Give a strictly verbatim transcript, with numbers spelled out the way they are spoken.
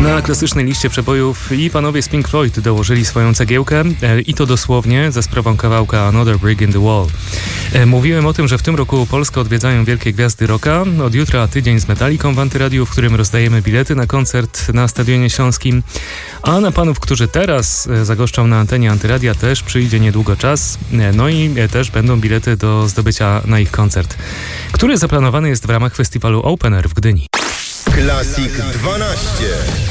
Na klasycznej liście przebojów i panowie z Pink Floyd dołożyli swoją cegiełkę i to dosłownie za sprawą kawałka Another Brick in the Wall. Mówiłem o tym, że w tym roku Polskę odwiedzają wielkie gwiazdy rocka. Od jutra tydzień z Metallicą w Antyradiu, w którym rozdajemy bilety na koncert na Stadionie Śląskim. A na panów, którzy teraz zagoszczą na antenie Antyradia, też przyjdzie niedługo czas. No i też będą bilety do zdobycia na ich koncert, który zaplanowany jest w ramach festiwalu Open Air w Gdyni. Classic dwanaście.